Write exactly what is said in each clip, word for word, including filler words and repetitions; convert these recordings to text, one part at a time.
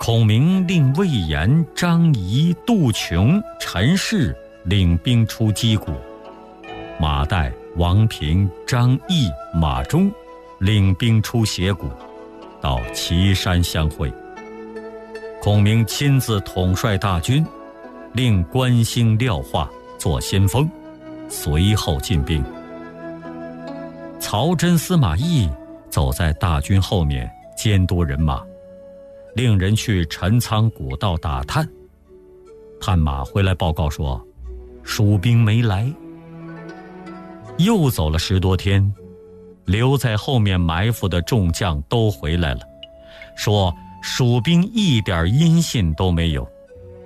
孔明令魏延、张仪、杜琼、陈氏领兵出击鼓，马岱、王平、张翼、马忠领兵出斜谷，到岐山相会。孔明亲自统帅大军，令关兴、廖化做先锋，随后进兵。曹真、司马懿走在大军后面监督人马，令人去陈仓古道打探。探马回来报告说，蜀兵没来。又走了十多天，留在后面埋伏的众将都回来了，说蜀兵一点音信都没有。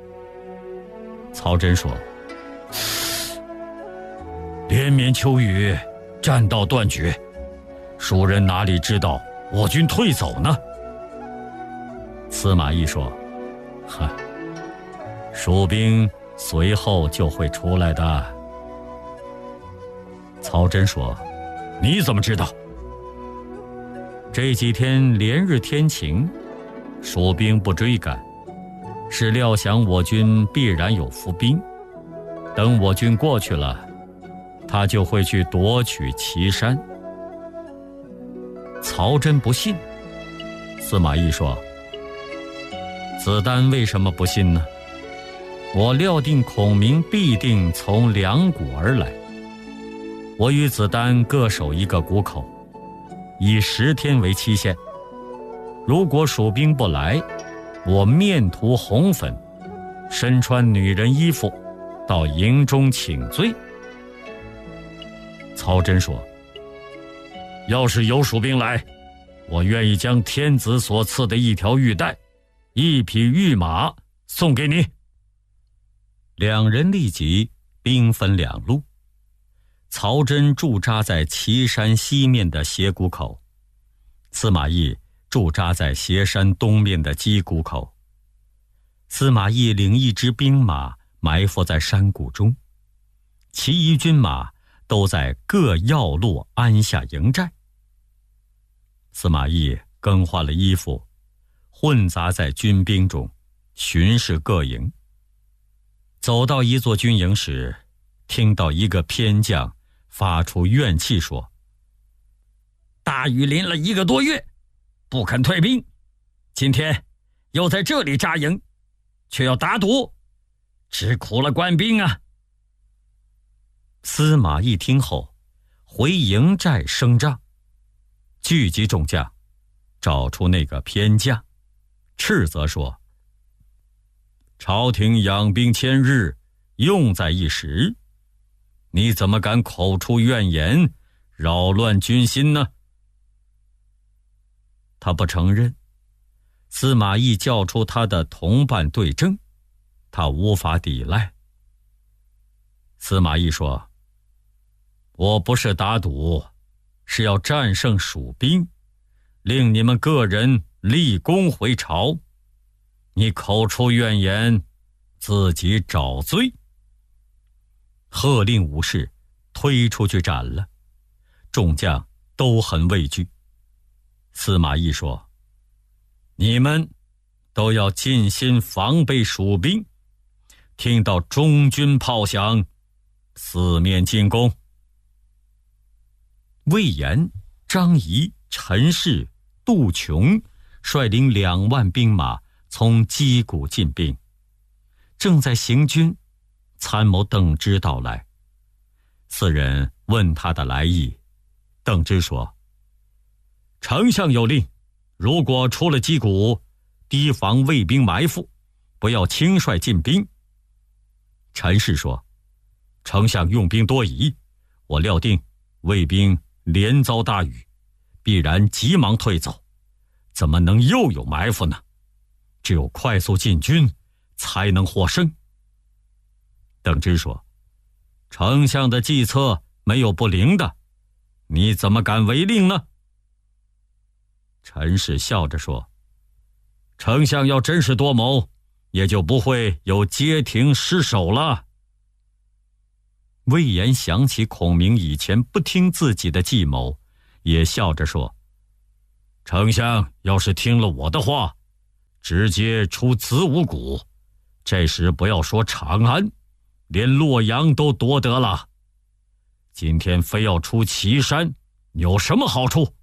曹真说，连绵秋雨，战道断绝，蜀人哪里知道我军退走呢？司马懿说，哼，蜀兵随后就会出来的。曹真说，你怎么知道？这几天连日天晴，蜀兵不追赶，是料想我军必然有伏兵，等我军过去了，他就会去夺取岐山。曹真不信。司马懿说，子丹为什么不信呢？我料定孔明必定从两谷而来，我与子丹各守一个谷口，以十天为期限。如果蜀兵不来，我面涂红粉，身穿女人衣服，到营中请罪。曹真说，要是有蜀兵来，我愿意将天子所赐的一条玉带、一匹玉马送给你。两人立即兵分两路，曹真驻扎在岐山西面的斜谷口，司马懿驻扎在斜山东面的击谷口。司马懿领一支兵马埋伏在山谷中，其余军马都在各要路安下营寨。司马懿更换了衣服，混杂在军兵中，巡视各营。走到一座军营时，听到一个偏将发出怨气说，大雨淋了一个多月，不肯退兵，今天又在这里扎营，却要打赌，吃苦了官兵啊。司马懿听后，回营寨升帐，聚集众将，找出那个偏将，斥责说，朝廷养兵千日，用在一时，你怎么敢口出怨言，扰乱军心呢？他不承认。司马懿叫出他的同伴对证，他无法抵赖。司马懿说，我不是打赌，是要战胜蜀兵，令你们个人立功回朝。你口出怨言，自己找罪。喝令武士推出去斩了，众将都很畏惧。司马懿说，你们都要尽心防备蜀兵，听到中军炮响，四面进攻。魏延、张仪、陈氏、杜琼率领两万兵马从击鼓进兵，正在行军，参谋邓芝到来。四人问他的来意，邓芝说，丞相有令，如果出了击鼓，提防魏兵埋伏，不要轻率进兵。陈氏说，丞相用兵多疑，我料定魏兵连遭大雨，必然急忙退走，怎么能又有埋伏呢？只有快速进军，才能获胜。邓芝说，丞相的计策没有不灵的，你怎么敢违令呢？陈氏笑着说，丞相要真是多谋，也就不会有街亭失守了。魏延想起孔明以前不听自己的计谋，也笑着说，丞相要是听了我的话， 直接出子午谷，这时不要说长安，连洛阳都夺得了。今天非要出岐山，有什么好处？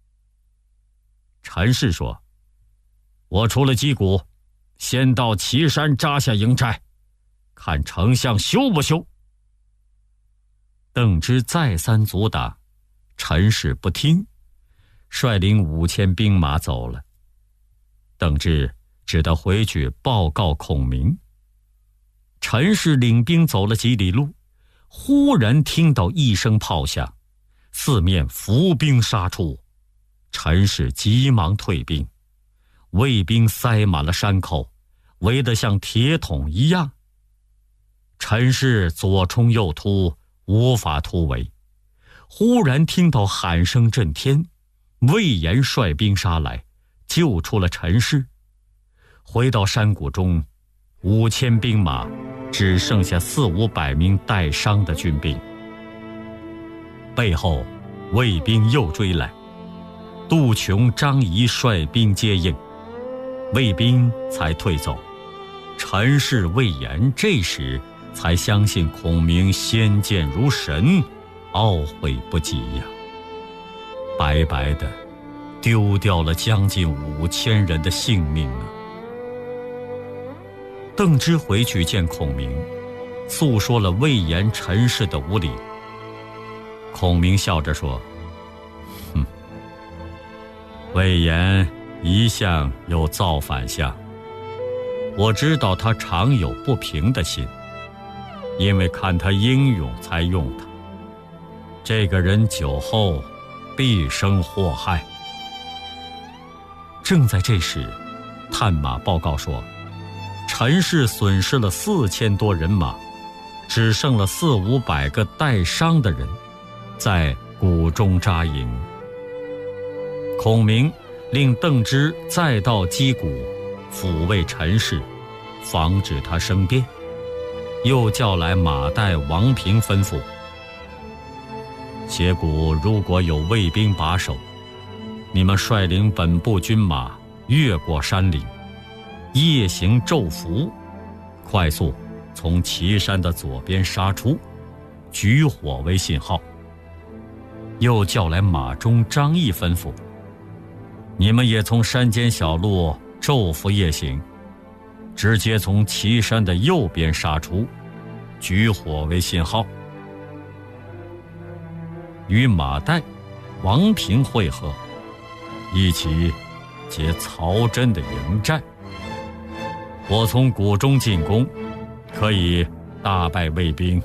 陈氏说：我出了击鼓，先到岐山扎下营寨，看丞相休不休。邓芝再三阻挡，陈氏不听，率领五千兵马走了。邓芝只得回去报告孔明。陈氏领兵走了几里路，忽然听到一声炮响，四面伏兵杀出。陈氏急忙退兵，卫兵塞满了山口，围得像铁桶一样。陈氏左冲右突，无法突围。忽然听到喊声震天，魏延率兵杀来，救出了陈氏。回到山谷中，五千兵马只剩下四五百名带伤的军兵。背后魏兵又追来，杜琼、张仪率兵接应，魏兵才退走。陈氏、魏延这时才相信孔明先见如神，懊悔不及呀、啊！白白的丢掉了将近五千人的性命啊！邓芝回去见孔明，诉说了魏延、陈氏的无礼。孔明笑着说：哼，魏延一向有造反相，我知道他常有不平的心，因为看他英勇才用他。这个人久后必生祸害。正在这时，探马报告说，陈氏损失了四千多人马，只剩了四五百个带伤的人，在谷中扎营。孔明令邓芝再到击鼓，抚慰陈氏，防止他生变，又叫来马岱、王平，吩咐：斜谷如果有魏兵把守，你们率领本部军马越过山岭，夜行骤伏，快速从岐山的左边杀出，举火为信号。又叫来马忠、张翼，吩咐：你们也从山间小路昼伏夜行，直接从岐山的右边杀出，举火为信号。与马岱、王平会合，一起劫曹真的营寨。我从谷中进攻，可以大败魏兵。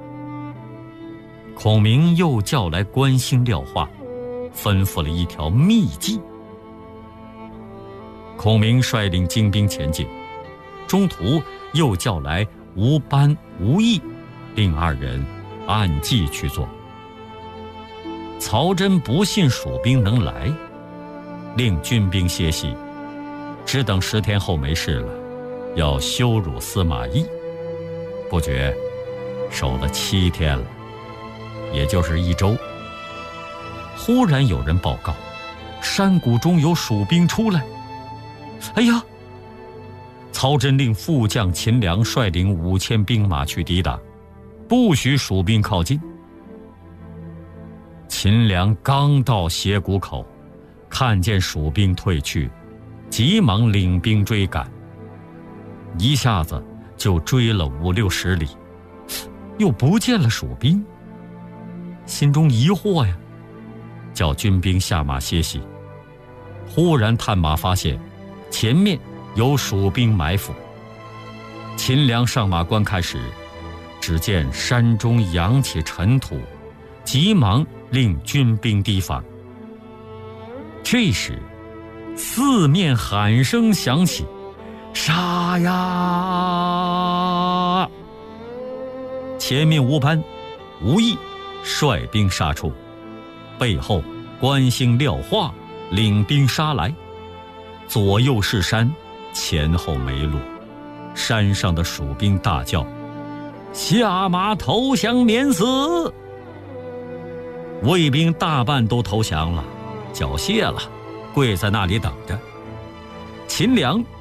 孔明又叫来关兴、廖化，吩咐了一条秘计。孔明率领精兵前进，中途又叫来吴班、吴懿，令二人按计去做。曹真不信蜀兵能来，令军兵歇息，只等十天后没事了，要羞辱司马懿。不觉守了七天了，也就是一周。忽然有人报告，山谷中有蜀兵出来。哎呀！曹真令副将秦良率领五千兵马去抵挡，不许蜀兵靠近。秦良刚到斜谷口，看见蜀兵退去，急忙领兵追赶，一下子就追了五六十里，又不见了蜀兵，心中疑惑呀，叫军兵下马歇息。忽然探马发现前面有蜀兵埋伏，秦良上马观看时，只见山中扬起尘土，急忙令军兵提防。这时四面喊声响起，杀呀！前面吴班、吴懿率兵杀出，背后关兴、廖化领兵杀来，左右是山，前后没路。山上的蜀兵大叫：下马投降免死！魏兵大半都投降了，缴械了，跪在那里等着。秦良